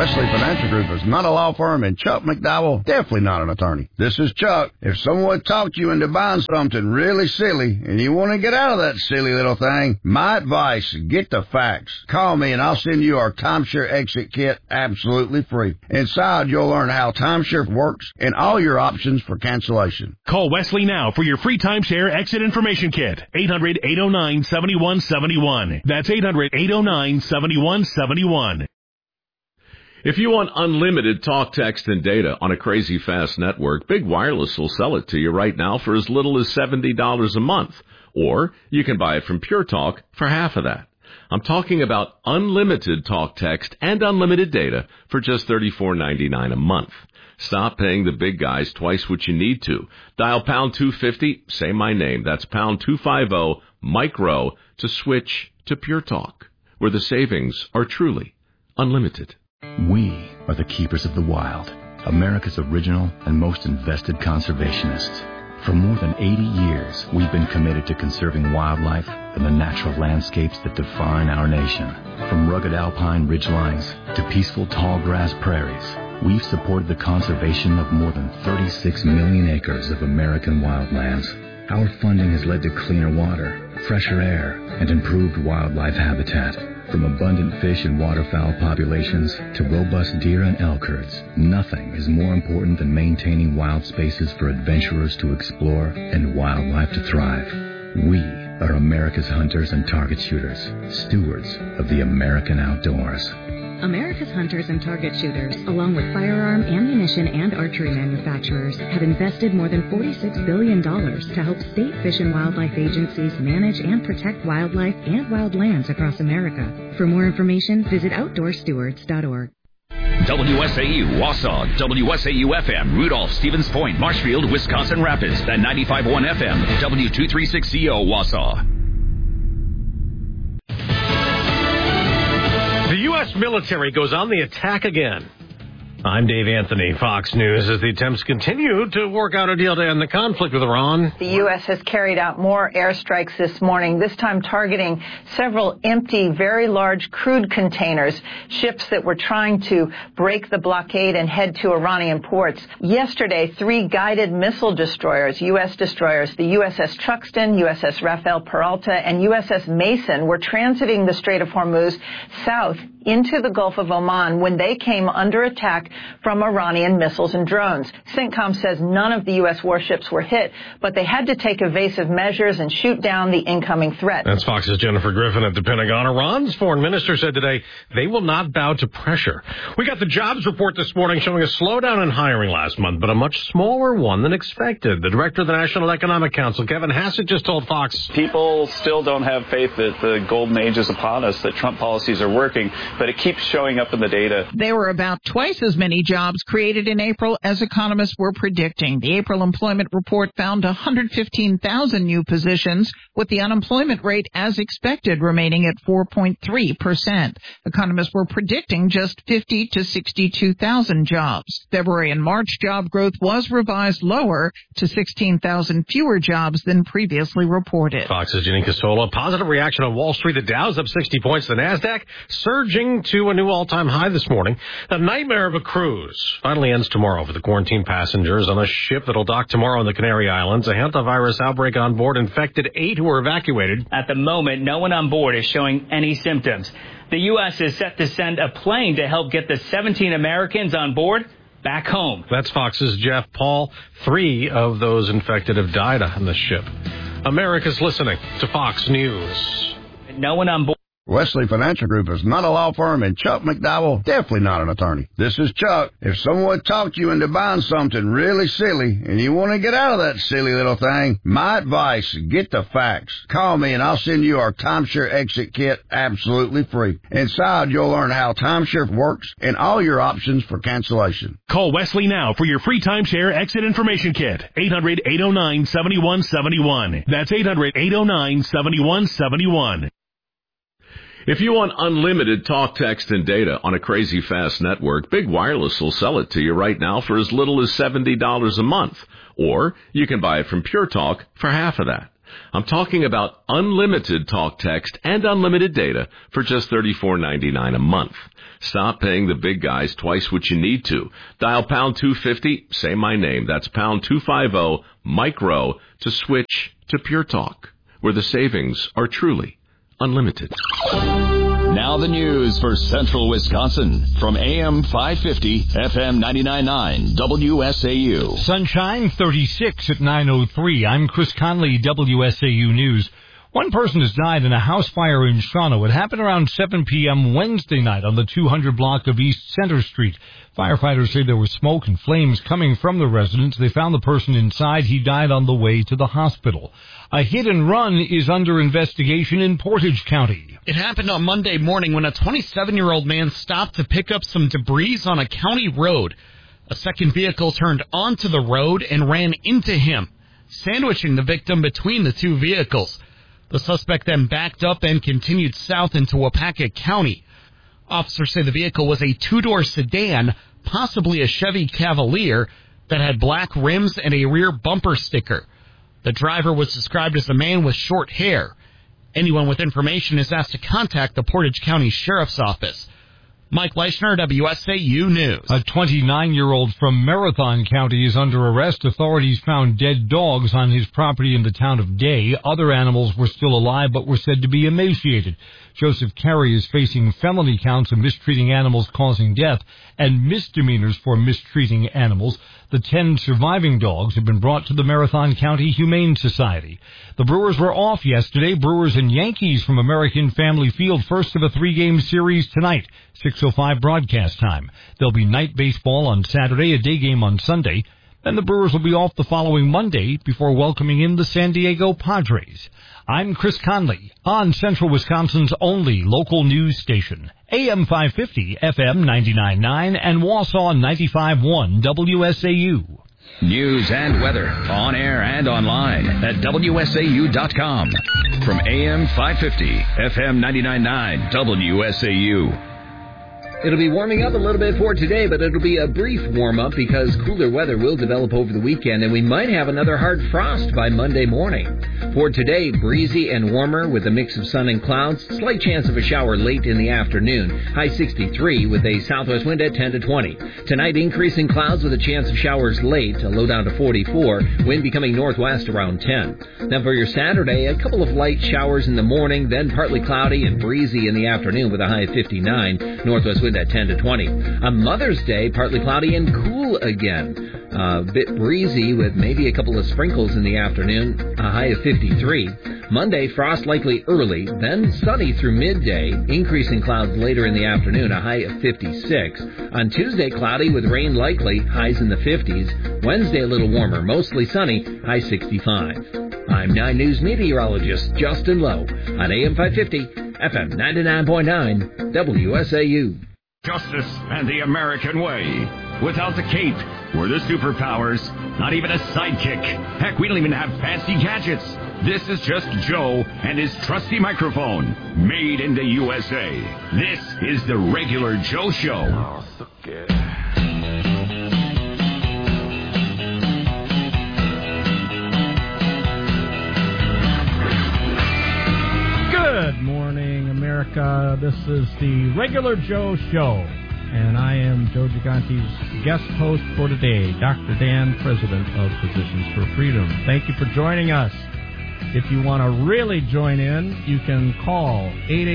Wesley Financial Group is not a law firm, and Chuck McDowell, definitely not an attorney. This is Chuck. If someone talked you into buying something really silly, and you want to get out of that silly little thing, my advice, get the facts. Call me, and I'll send you our timeshare exit kit absolutely free. Inside, you'll learn how timeshare works and all your options for cancellation. Call Wesley now for your free timeshare exit information kit. 800-809-7171. That's 800-809-7171. If you want unlimited talk, text, and data on a crazy fast network, Big Wireless will sell it to you right now for as little as $70 a month. Or you can buy it from Pure Talk for half of that. I'm talking about unlimited talk, text, and unlimited data for just $34.99 a month. Stop paying the big guys twice what you need to. Dial pound 250, say my name. That's pound 250 micro to switch to Pure Talk, where the savings are truly unlimited. We are the keepers of the wild, America's original and most invested conservationists. For more than 80 years, we've been committed to conserving wildlife and the natural landscapes that define our nation. From rugged alpine ridgelines to peaceful tall grass prairies, we've supported the conservation of more than 36 million acres of American wildlands. Our funding has led to cleaner water, fresher air, and improved wildlife habitat. From abundant fish and waterfowl populations to robust deer and elk herds, nothing is more important than maintaining wild spaces for adventurers to explore and wildlife to thrive. We are America's hunters and target shooters, stewards of the American outdoors. America's hunters and target shooters, along with firearm, ammunition, and archery manufacturers, have invested more than $46 billion to help state fish and wildlife agencies manage and protect wildlife and wildlands across America. For more information, visit OutdoorStewards.org. WSAU, Wausau, WSAU-FM, Rudolph, Stevens Point, Marshfield, Wisconsin Rapids, and 95.1 FM, W236CO, Wausau. The U.S. military goes on the attack again. I'm Dave Anthony, Fox News. As the attempts continue to work out a deal to end the conflict with Iran, the U.S. has carried out more airstrikes this morning, this time targeting several empty, very large crude containers, ships that were trying to break the blockade and head to Iranian ports. Yesterday, 3 guided missile destroyers, U.S. destroyers, the USS Truxtun, USS Rafael Peralta, and USS Mason, were transiting the Strait of Hormuz south into the Gulf of Oman when they came under attack from Iranian missiles and drones. CENTCOM says none of the U.S. warships were hit, but they had to take evasive measures and shoot down the incoming threat. That's Fox's Jennifer Griffin at the Pentagon. Iran's foreign minister said today they will not bow to pressure. We got the jobs report this morning showing a slowdown in hiring last month, but a much smaller one than expected. The director of the National Economic Council, Kevin Hassett, just told Fox. People still don't have faith that the golden age is upon us, that Trump policies are working, but it keeps showing up in the data. There were about twice as many jobs created in April as economists were predicting. The April employment report found 115,000 new positions, with the unemployment rate as expected remaining at 4.3%. Economists were predicting just 50 to 62,000 jobs. February and March job growth was revised lower to 16,000 fewer jobs than previously reported. Fox's Janine Casola. Positive reaction on Wall Street. The Dow's up 60 points. The NASDAQ surging to a new all-time high this morning. The nightmare of a cruise finally ends tomorrow for the quarantined passengers on a ship that'll dock tomorrow in the Canary Islands. A hantavirus outbreak on board infected 8 who were evacuated. At the moment, no one on board is showing any symptoms. The U.S. is set to send a plane to help get the 17 Americans on board back home. That's Fox's Jeff Paul. 3 of those infected have died on the ship. America's listening to Fox News. No one on board. Wesley Financial Group is not a law firm, and Chuck McDowell, definitely not an attorney. This is Chuck. If someone talked you into buying something really silly, and you want to get out of that silly little thing, my advice, get the facts. Call me, and I'll send you our timeshare exit kit absolutely free. Inside, you'll learn how timeshare works and all your options for cancellation. Call Wesley now for your free timeshare exit information kit. 800-809-7171. That's 800-809-7171. If you want unlimited talk, text, and data on a crazy fast network, Big Wireless will sell it to you right now for as little as $70 a month. Or you can buy it from Pure Talk for half of that. I'm talking about unlimited talk, text, and unlimited data for just $34.99 a month. Stop paying the big guys twice what you need to. Dial pound 250, say my name. That's pound 250 micro to switch to Pure Talk, where the savings are truly unlimited. Now the news for Central Wisconsin from AM 550, FM 99.9, WSAU. Sunshine 36 at 9:03. I'm Chris Conley, WSAU News. One person has died in a house fire in Shawano. It happened around 7 p.m. Wednesday night on the 200 block of East Center Street. Firefighters say there was smoke and flames coming from the residence. They found the person inside. He died on the way to the hospital. A hit and run is under investigation in Portage County. It happened on Monday morning when a 27-year-old man stopped to pick up some debris on a county road. A second vehicle turned onto the road and ran into him, sandwiching the victim between the two vehicles. The suspect then backed up and continued south into Waupaca County. Officers say the vehicle was a two-door sedan, possibly a Chevy Cavalier, that had black rims and a rear bumper sticker. The driver was described as a man with short hair. Anyone with information is asked to contact the Portage County Sheriff's Office. Mike Leischner, WSAU News. A 29-year-old from Marathon County is under arrest. Authorities found dead dogs on his property in the town of Day. Other animals were still alive but were said to be emaciated. Joseph Carey is facing felony counts of mistreating animals causing death and misdemeanors for mistreating animals. The 10 surviving dogs have been brought to the Marathon County Humane Society. The Brewers were off yesterday. Brewers and Yankees from American Family Field, first of a 3-game series tonight, 6:05 broadcast time. There'll be night baseball on Saturday, a day game on Sunday. Then the Brewers will be off the following Monday before welcoming in the San Diego Padres. I'm Chris Conley on Central Wisconsin's only local news station, AM 550, FM 99.9, and Wausau 95.1 WSAU. News and weather on air and online at WSAU.com. From AM 550, FM 99.9 WSAU. It'll be warming up a little bit for today, but it'll be a brief warm-up because cooler weather will develop over the weekend, and we might have another hard frost by Monday morning. For today, breezy and warmer with a mix of sun and clouds. Slight chance of a shower late in the afternoon. High 63 with a southwest wind at 10 to 20. Tonight, increasing clouds with a chance of showers late, a low down to 44. Wind becoming northwest around 10. Now for your Saturday, a couple of light showers in the morning, then partly cloudy and breezy in the afternoon with a high of 59. Northwest wind at 10 to 20. On Mother's Day, partly cloudy and cool again. A bit breezy with maybe a couple of sprinkles in the afternoon, a high of 53. Monday, frost likely early, then sunny through midday, increasing clouds later in the afternoon, a high of 56. On Tuesday, cloudy with rain likely, highs in the 50s. Wednesday, a little warmer, mostly sunny, high 65. I'm 9 News meteorologist Justin Lowe on AM 550, FM 99.9, WSAU. Justice and the American way. Without the cape, we're the superpowers. Not even a sidekick. Heck, we don't even have fancy gadgets. This is just Joe and his trusty microphone, made in the USA. This is the Regular Joe Show. Good morning, America. This is the Regular Joe Show, and I am Joe Gigante's guest host for today, Dr. Dan, President of Physicians for Freedom. Thank you for joining us. If you want to really join in, you can call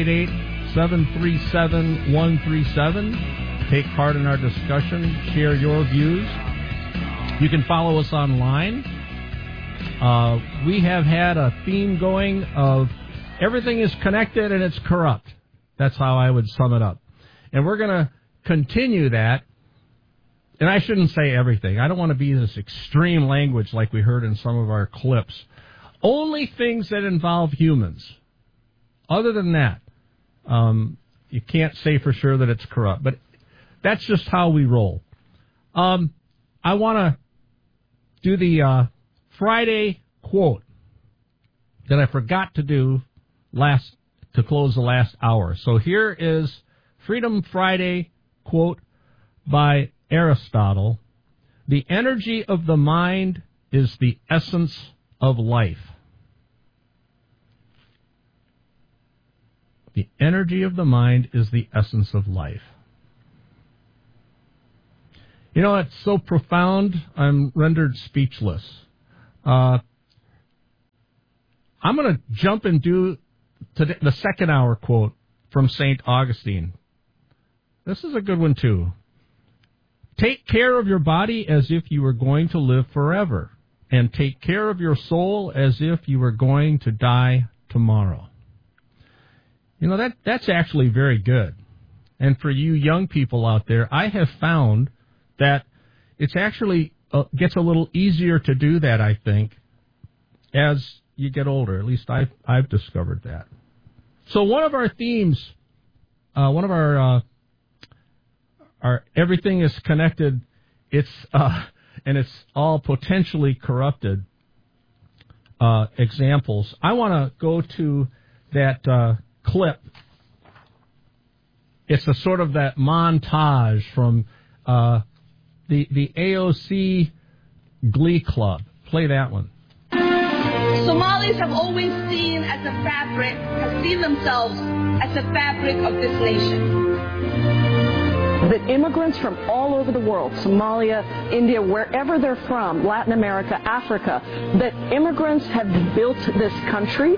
888-737-137. Take part in our discussion. Share your views. You can follow us online. We have had a theme going of everything is connected and it's corrupt. That's how I would sum it up. And we're going to continue that. And I shouldn't say everything. I don't want to be this extreme language like we heard in some of our clips. Only things that involve humans. Other than that, you can't say for sure that it's corrupt. But that's just how we roll. I want to do the Friday quote that I forgot to do to close the last hour. So here is Freedom Friday quote by Aristotle. The energy of the mind is the essence of life. The energy of the mind is the essence of life. You know, it's so profound, I'm rendered speechless. I'm going to jump and do today, the second hour quote from St. Augustine. This is a good one, too. Take care of your body as if you were going to live forever, and take care of your soul as if you were going to die tomorrow. You know, that's actually very good. And for you young people out there, I have found that it's actually gets a little easier to do that, I think, as you get older. At least I've discovered that. So one of our themes, one of our everything is connected. It's and it's all potentially corrupted examples. I want to go to that clip. It's a sort of that montage from the AOC Glee Club. Play that one. Somalis have always seen themselves as the fabric of this nation. That immigrants from all over the world, Somalia, India, wherever they're from, Latin America, Africa, that immigrants have built this country.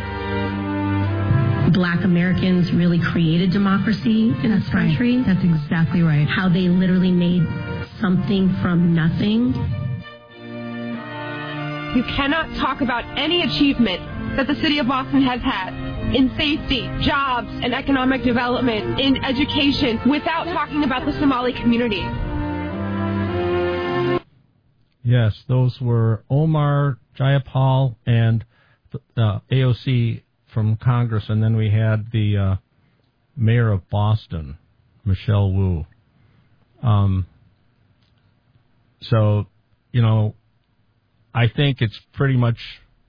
Black Americans really created democracy in this country. Right. That's exactly right. How they literally made something from nothing. You cannot talk about any achievement that the city of Boston has had in safety, jobs, and economic development, in education, without talking about the Somali community. Yes, those were Omar Jayapal and AOC from Congress, and then we had the mayor of Boston, Michelle Wu. So, you know, I think it's pretty much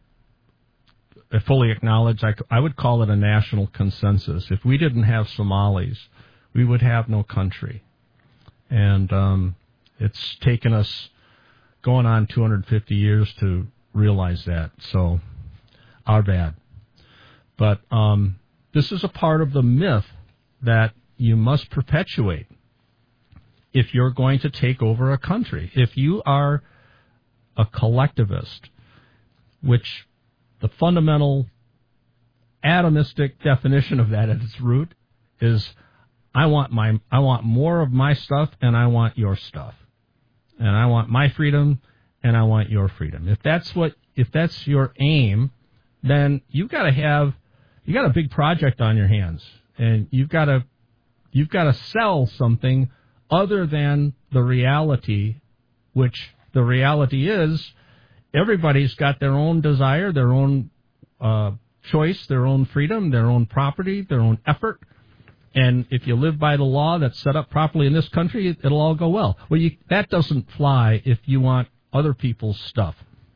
fully acknowledged. I would call it a national consensus. If we didn't have Somalis, we would have no country. And it's taken us going on 250 years to realize that. So, our bad. But this is a part of the myth that you must perpetuate if you're going to take over a country. If you are a collectivist, which the fundamental atomistic definition of that at its root is I want more of my stuff and I want your stuff. And I want my freedom and I want your freedom. If that's your aim, then you got a big project on your hands, and you've got to sell something other than the reality, which the reality is everybody's got their own desire, their own choice, their own freedom, their own property, their own effort. And if you live by the law that's set up properly in this country, it'll all go well. Well, that doesn't fly if you want other people's stuff.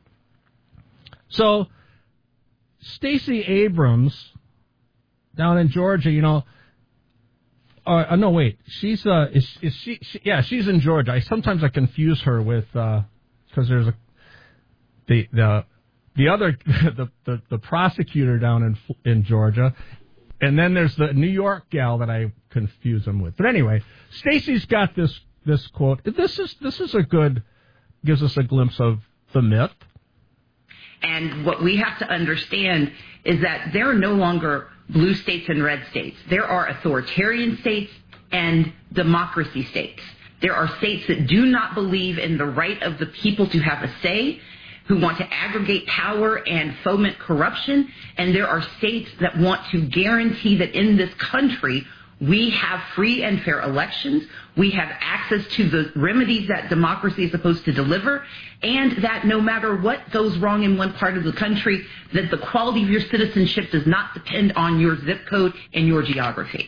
So, Stacey Abrams down in Georgia, you know. No, wait. She's she's in Georgia. Sometimes I confuse her with because there's the prosecutor down in Georgia, and then there's the New York gal that I confuse them with. But anyway, Stacey's got this quote. This is a good, gives us a glimpse of the myth. And what we have to understand is that there are no longer blue states and red states. There are authoritarian states and democracy states. There are states that do not believe in the right of the people to have a say, who want to aggregate power and foment corruption. And there are states that want to guarantee that in this country we have free and fair elections, we have access to the remedies that democracy is supposed to deliver, and that no matter what goes wrong in one part of the country, that the quality of your citizenship does not depend on your zip code and your geography.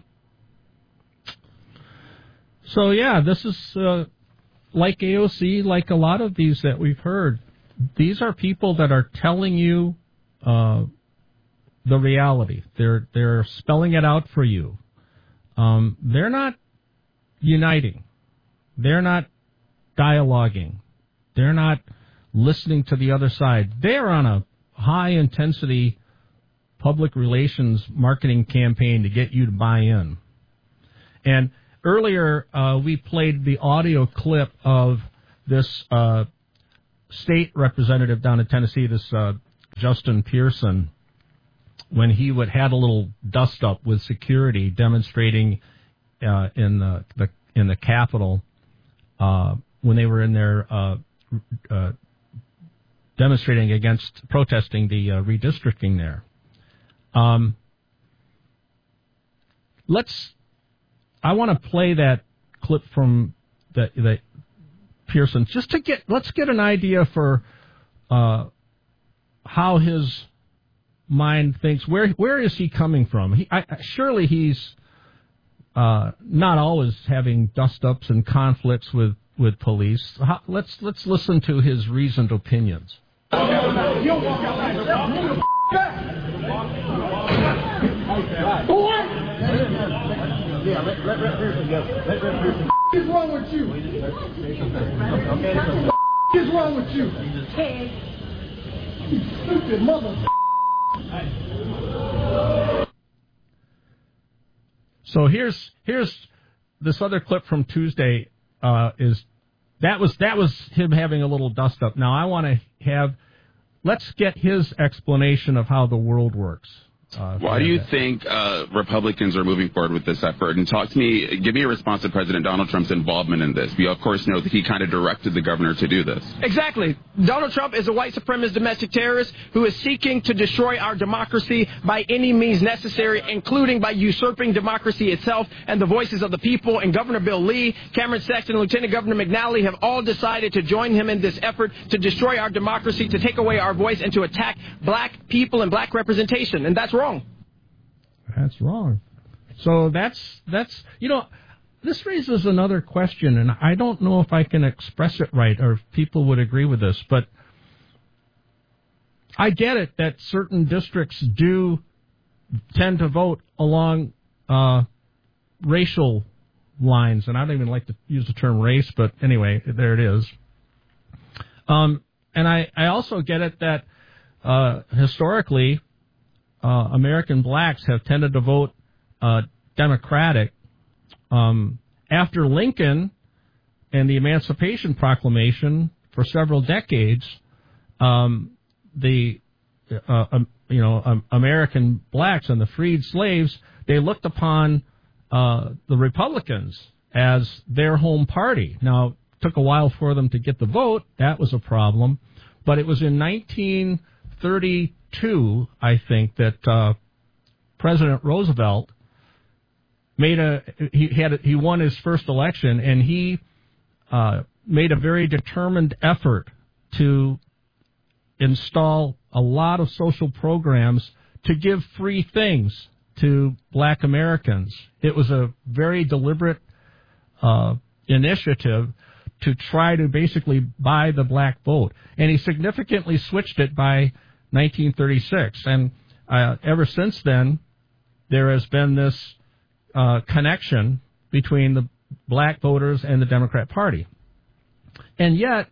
So, yeah, this is like AOC, like a lot of these that we've heard. These are people that are telling you the reality. They're spelling it out for you. They're not uniting. They're not dialoguing. They're not listening to the other side. They're on a high-intensity public relations marketing campaign to get you to buy in. And earlier, we played the audio clip of this state representative down in Tennessee, this Justin Pearson, when he had a little dust-up with security demonstrating in the Capitol when they were in there protesting the redistricting there. I want to play that clip from the Pearson just to let's get an idea for how his mind thinks. Where is he coming from? Surely he's not always having dust-ups and conflicts with police. Let's listen to his reasoned opinions. What is wrong with you? What is wrong with you? You stupid mother. So here's this other clip from Tuesday. That was him having a little dust up. Now I want to let's get his explanation of how the world works. Why do you think Republicans are moving forward with this effort? And give me a response to President Donald Trump's involvement in this. We, of course, know that he kind of directed the governor to do this. Exactly. Donald Trump is a white supremacist domestic terrorist who is seeking to destroy our democracy by any means necessary, including by usurping democracy itself and the voices of the people. And Governor Bill Lee, Cameron Sexton, and Lieutenant Governor McNally have all decided to join him in this effort to destroy our democracy, to take away our voice, and to attack black people and black representation. And that's wrong. That's wrong. So that's this raises another question, and I don't know if I can express it right or if people would agree with this, but I get it that certain districts do tend to vote along racial lines, and I don't even like to use the term race, but anyway, there it is. And I also get it that historically American blacks have tended to vote Democratic. After Lincoln and the Emancipation Proclamation, for several decades, American blacks and the freed slaves, they looked upon the Republicans as their home party. Now, it took a while for them to get the vote. That was a problem. But it was in 1932, I think, that President Roosevelt he won his first election, and he made a very determined effort to install a lot of social programs to give free things to black Americans. It was a very deliberate initiative to try to basically buy the black vote. And he significantly switched it by 1936. And ever since then, there has been this connection between the black voters and the Democrat Party. And yet,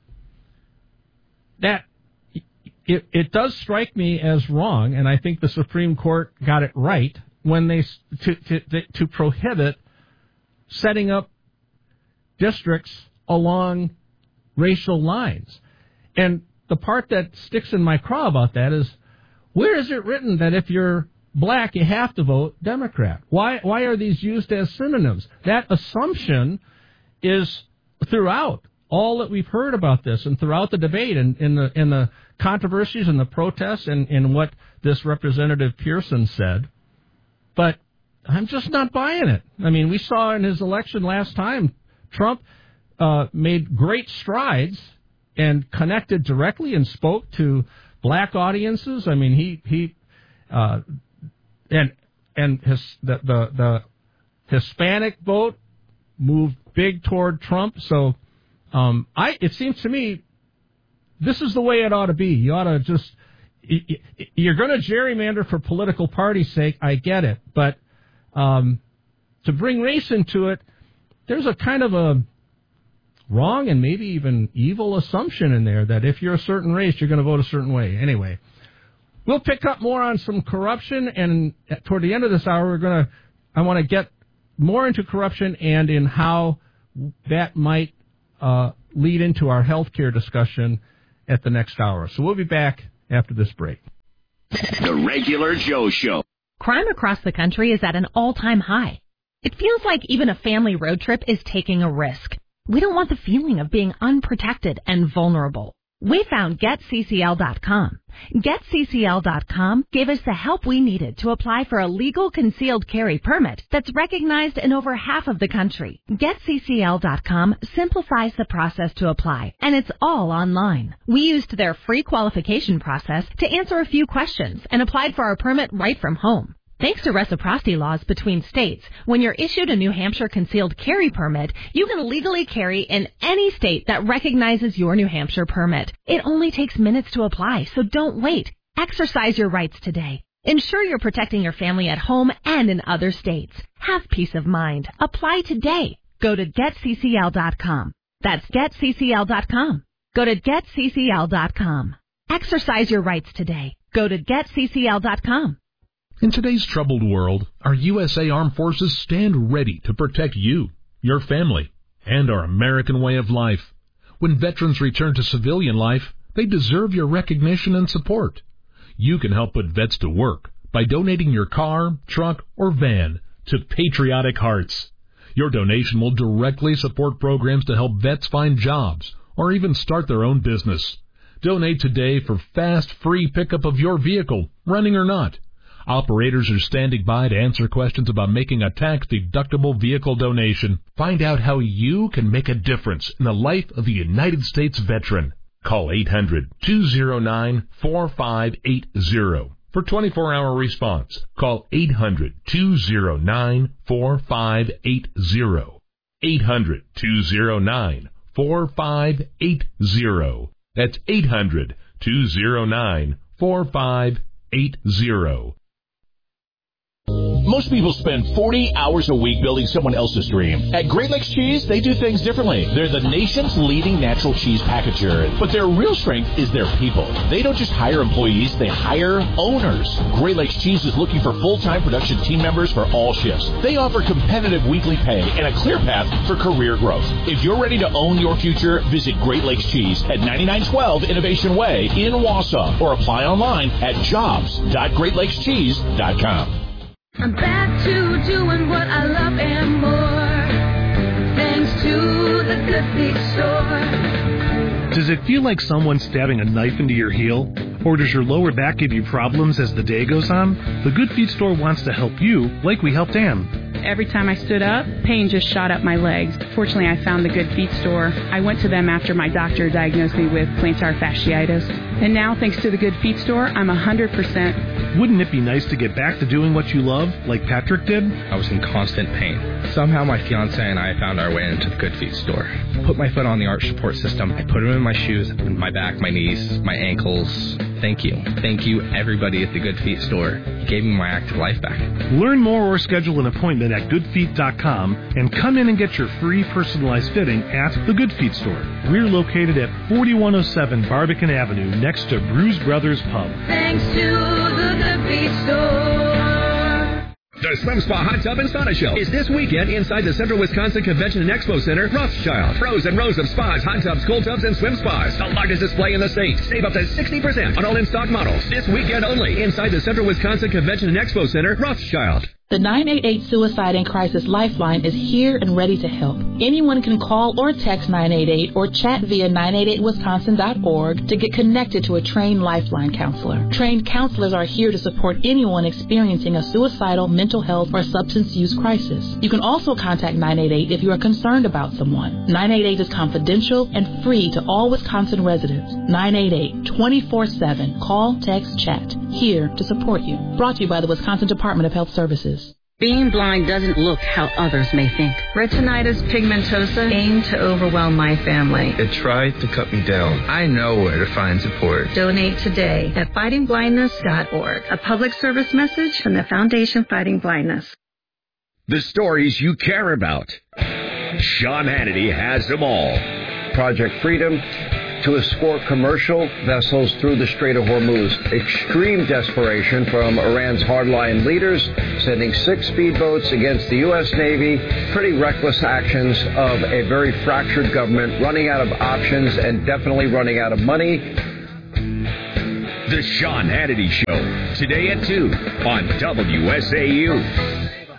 it does strike me as wrong, and I think the Supreme Court got it right when they to prohibit setting up districts along racial lines. And the part that sticks in my craw about that is, where is it written that if you're black, you have to vote Democrat? Why are these used as synonyms? That assumption is throughout all that we've heard about this, and throughout the debate, and in the controversies and the protests, and in what this Representative Pearson said. But I'm just not buying it. I mean, we saw in his election last time, Trump made great strides and connected directly and spoke to black audiences. I mean, the Hispanic vote moved big toward Trump. So it seems to me this is the way it ought to be. You ought to you're going to gerrymander for political party's sake. I get it, but to bring race into it, there's a kind of a wrong and maybe even evil assumption in there that if you're a certain race, you're going to vote a certain way. Anyway, We'll pick up more on some corruption, and toward the end of this hour, I want to get more into corruption and in how that might lead into our health care discussion at the next hour. So we'll be back after this break. The Regular Joe Show. Crime across the country is at an all-time high. It feels like even a family road trip is taking a risk. We don't want the feeling of being unprotected and vulnerable. We found GetCCL.com. GetCCL.com gave us the help we needed to apply for a legal concealed carry permit that's recognized in over half of the country. GetCCL.com simplifies the process to apply, and it's all online. We used their free qualification process to answer a few questions and applied for our permit right from home. Thanks to reciprocity laws between states, when you're issued a New Hampshire concealed carry permit, you can legally carry in any state that recognizes your New Hampshire permit. It only takes minutes to apply, so don't wait. Exercise your rights today. Ensure you're protecting your family at home and in other states. Have peace of mind. Apply today. Go to GetCCL.com. That's GetCCL.com. Go to GetCCL.com. Exercise your rights today. Go to GetCCL.com. In today's troubled world, our USA Armed Forces stand ready to protect you, your family, and our American way of life. When veterans return to civilian life, they deserve your recognition and support. You can help put vets to work by donating your car, truck, or van to Patriotic Hearts. Your donation will directly support programs to help vets find jobs or even start their own business. Donate today for fast, free pickup of your vehicle, running or not. Operators are standing by to answer questions about making a tax-deductible vehicle donation. Find out how you can make a difference in the life of a United States veteran. Call 800-209-4580 for 24-hour response. Call 800-209-4580. 800-209-4580. That's 800-209-4580. Most people spend 40 hours a week building someone else's dream. At Great Lakes Cheese, they do things differently. They're the nation's leading natural cheese packager, but their real strength is their people. They don't just hire employees, they hire owners. Great Lakes Cheese is looking for full-time production team members for all shifts. They offer competitive weekly pay and a clear path for career growth. If you're ready to own your future, visit Great Lakes Cheese at 9912 Innovation Way in Wausau or apply online at jobs.greatlakescheese.com. I'm back to doing what I love and more, thanks to the Good Feet store. Does it feel like someone's stabbing a knife into your heel? Or does your lower back give you problems as the day goes on? The Good Feet store wants to help you like we helped Ann. Every time I stood up, pain just shot up my legs. Fortunately, I found the Good Feet store. I went to them after my doctor diagnosed me with plantar fasciitis. And now, thanks to the Good Feet store, I'm 100%. Wouldn't it be nice to get back to doing what you love, like Patrick did? I was in constant pain. Somehow my fiancé and I found our way into the Good Feet store. Put my foot on the arch support system. I put them in my shoes, my back, my knees, my ankles. Thank you. Thank you, everybody at the Good Feet store. You gave me my active life back. Learn more or schedule an appointment at goodfeet.com and come in and get your free personalized fitting at the Good Feet store. We're located at 4107 Barbican Avenue next to Bruise Brothers Pub. Thanks to the Good Feet store. The Swim Spa Hot Tub and Sauna Show is this weekend inside the Central Wisconsin Convention and Expo Center, Rothschild. Rows and rows of spas, hot tubs, cool tubs, and swim spas. The largest display in the state. Save up to 60% on all in-stock models. This weekend only inside the Central Wisconsin Convention and Expo Center, Rothschild. The 988 Suicide and Crisis Lifeline is here and ready to help. Anyone can call or text 988 or chat via 988wisconsin.org to get connected to a trained Lifeline counselor. Trained counselors are here to support anyone experiencing a suicidal, mental health, or substance use crisis. You can also contact 988 if you are concerned about someone. 988 is confidential and free to all Wisconsin residents. 988 24/7. Call, text, chat. Here to support you. Brought to you by the Wisconsin Department of Health Services. Being blind doesn't look how others may think. Retinitis pigmentosa aimed to overwhelm my family. It tried to cut me down. I know where to find support. Donate today at fightingblindness.org. A public service message from the Foundation Fighting Blindness. The stories you care about. Sean Hannity has them all. Project Freedom, to escort commercial vessels through the Strait of Hormuz. Extreme desperation from Iran's hardline leaders, sending 6 speedboats against the U.S. Navy. Pretty reckless actions of a very fractured government, running out of options and definitely running out of money. The Sean Hannity Show, today at 2 on WSAU.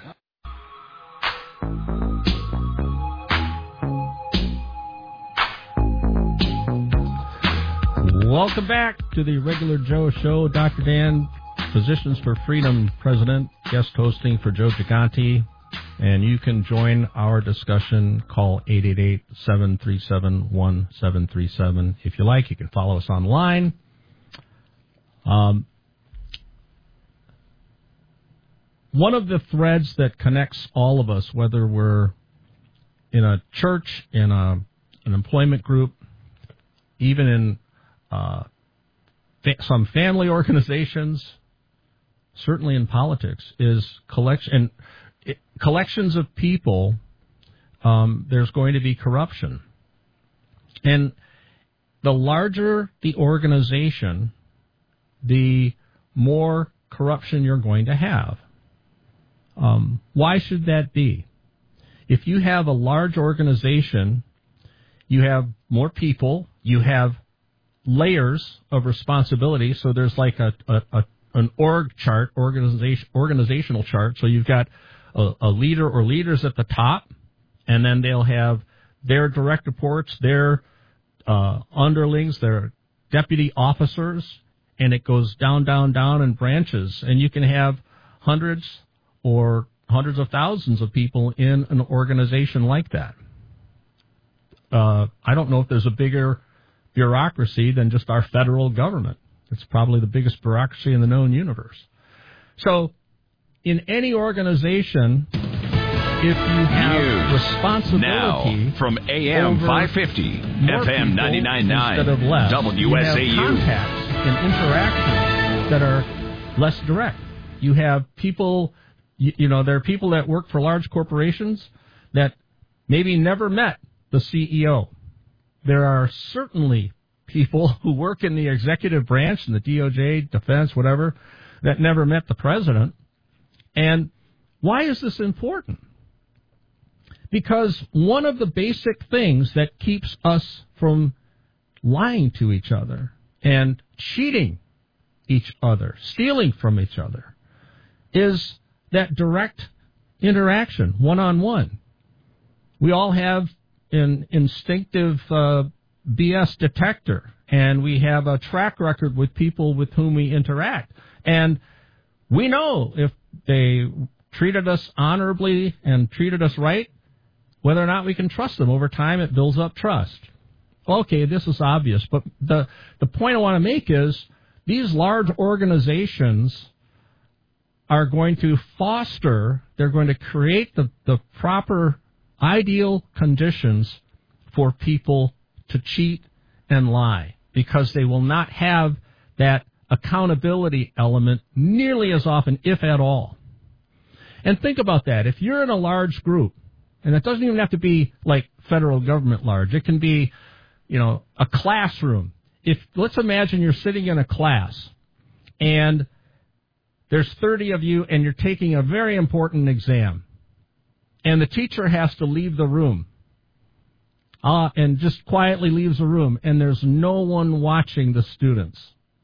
Welcome back to the Regular Joe Show. Dr. Dan, Physicians for Freedom President, guest hosting for Joe Gigante. And you can join our discussion. Call 888-737-1737. If you like, you can follow us online. One of the threads that connects all of us, whether we're in a church, in an employment group, even in some family organizations, certainly in politics, is collections of people. There's going to be corruption. And the larger the organization, the more corruption you're going to have. Why should that be? If you have a large organization, you have more people, you have layers of responsibility. So there's like an org chart, organizational chart. So you've got a leader or leaders at the top, and then they'll have their direct reports, their underlings, their deputy officers, and it goes down in branches. And you can have hundreds of thousands of people in an organization like that. I don't know if there's a bigger bureaucracy than just our federal government. It's probably the biggest bureaucracy in the known universe. So in any organization, if you have responsibility now from AM 550, FM 99.9, WSAU, you have contacts and interactions that are less direct. You have people, there are people that work for large corporations that maybe never met the CEO. There are certainly people who work in the executive branch, in the DOJ, defense, whatever, that never met the president. And why is this important? Because one of the basic things that keeps us from lying to each other and cheating each other, stealing from each other, is that direct interaction, one-on-one. We all have an instinctive BS detector, and we have a track record with people with whom we interact. And we know if they treated us honorably and treated us right, whether or not we can trust them. Over time, it builds up trust. Okay, this is obvious, but the point I want to make is these large organizations are going to they're going to create the proper ideal conditions for people to cheat and lie, because they will not have that accountability element nearly as often, if at all. And think about that. If you're in a large group, and it doesn't even have to be like federal government large, it can be, a classroom. Let's imagine you're sitting in a class, and there's 30 of you, and you're taking a very important exam, and the teacher has to leave the room. And just quietly leaves the room, and there's no one watching the students.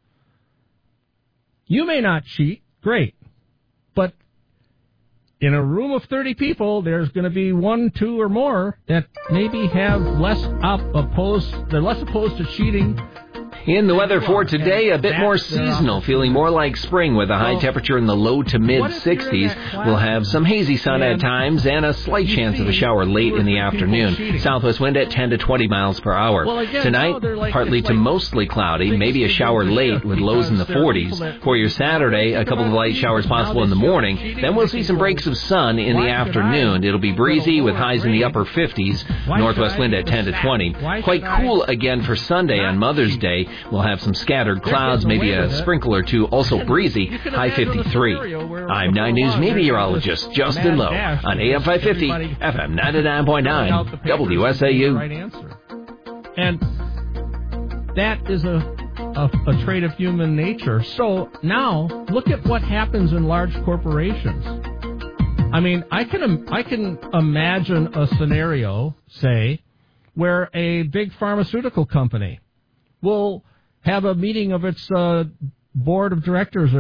You may not cheat, great, but in a room of 30 people, there's going to be 1, 2, or more that maybe have less opposed to cheating. In the weather for today, a bit more seasonal, feeling more like spring with a high temperature in the low to mid-60s. We'll have some hazy sun at times and a slight chance of a shower late in the afternoon. Southwest wind at 10 to 20 miles per hour. Tonight, partly to mostly cloudy, maybe a shower late with lows in the 40s. For your Saturday, a couple of light showers possible in the morning. Then we'll see some breaks of sun in the afternoon. It'll be breezy with highs in the upper 50s. Northwest wind at 10 to 20. Quite cool again for Sunday on Mother's Day. We'll have some scattered clouds, maybe a sprinkle or two, also breezy, high 53. I'm 9 News meteorologist Justin Lowe on AM 550, FM 99.9, WSAU. And that is a trait of human nature. So now, look at what happens in large corporations. I mean, I can imagine a scenario, say, where a big pharmaceutical company will have a meeting of its board of directors